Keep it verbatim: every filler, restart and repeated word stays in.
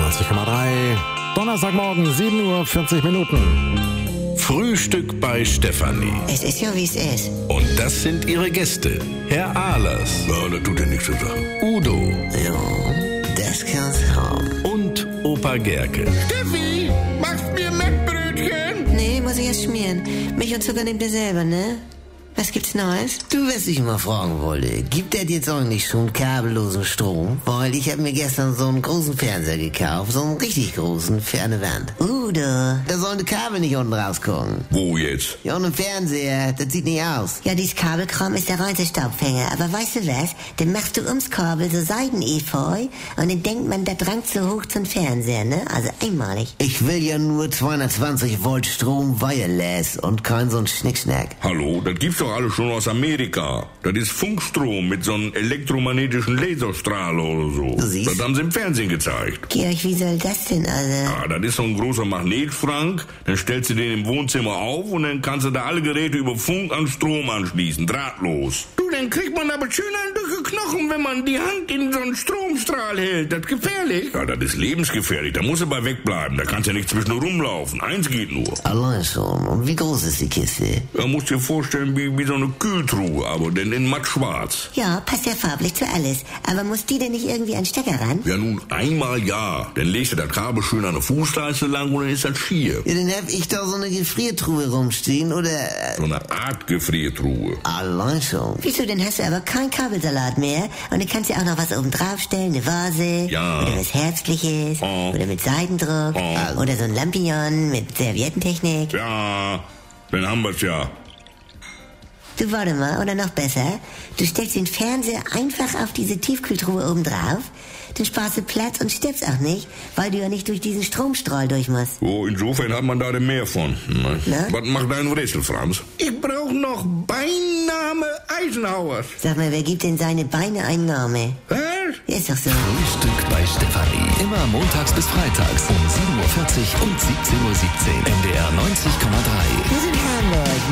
neunzig Komma drei. Donnerstagmorgen, sieben Uhr vierzig Minuten. Frühstück bei Stefanie. Es ist ja, wie es ist. Und das sind ihre Gäste. Herr Ahlers. Ja, das tut ja nichts zu sagen. Udo. Ja, das kann's haben. Und Opa Gerke. Steffi, machst mir Mettbrötchen? Nee, muss ich erst schmieren. Milch und Zucker nehmt ihr selber, ne? Was gibt's Neues? Du, was ich mal fragen wollte, gibt das jetzt eigentlich schon kabellosen Strom? Weil ich habe mir gestern so einen großen Fernseher gekauft, so einen richtig großen, für eine Wand. Udo, da sollen die Kabel nicht unten rauskommen. Wo jetzt? Ja, und ein Fernseher, das sieht nicht aus. Ja, dieses Kabelkram ist der reinste Staubfänger. Aber weißt du was? Dann machst du ums Kabel so Seidenefeu und dann denkt man, das rankt so hoch zum Fernseher, ne? Also einmalig. Ich will ja nur zweihundertzwanzig Volt Strom wireless und kein so ein Schnickschnack. Hallo, das gibt's doch alles schon aus Amerika. Das ist Funkstrom mit so einem elektromagnetischen Laserstrahl oder so. Du siehst? Das haben sie im Fernsehen gezeigt. Georg, wie soll das denn, also? Ja, das ist so ein großer Magnetschrank, dann stellst du den im Wohnzimmer auf und dann kannst du da alle Geräte über Funk an Strom anschließen, drahtlos. Du, dann kriegt man aber schön einen dicke Knochen, wenn man die Hand in so einen Stromstrahl hält. Das ist gefährlich. Ja, das ist lebensgefährlich, da muss er bei wegbleiben, da kannst du ja nicht zwischendurch rumlaufen. Eins geht nur. Allein schon. Und wie groß ist die Kiste? Da musst du dir vorstellen, wie, wie so eine Kühltruhe, aber denn in matt schwarz. Ja, passt ja farblich zu alles. Aber muss die denn nicht irgendwie an den Stecker ran? Ja, nun, einmal ja. Dann legst du das Kabel schön an der Fußleiste lang und dann ist das schier. Ja, dann hab ich da so eine Gefriertruhe rumstehen, oder? So eine Art Gefriertruhe. Allein schon. Wieso, denn hast du aber kein Kabelsalat mehr? Und dann kannst du auch noch was oben draufstellen, eine Vase. Ja. Oder was Herzliches. Oh. Oder mit Seitendruck. Oh. Oder so ein Lampion mit Serviettentechnik. Ja, dann haben wir's ja. Du, warte mal, oder noch besser, du stellst den Fernseher einfach auf diese Tiefkühltruhe oben drauf, dann sparst du Platz und stirbst auch nicht, weil du ja nicht durch diesen Stromstrahl durch musst. Oh, insofern hat man da denn mehr von. Ne? Na? Was macht dein Rätsel, Franz? Ich brauch noch Beiname Eisenhowers. Sag mal, wer gibt denn seine Beine einen Namen? Was? Ist doch so. Frühstück bei Stefanie. Immer montags bis freitags um sieben Uhr vierzig und siebzehn Uhr siebzehn. M D R neunzig Komma drei. Wir sind Hamburg.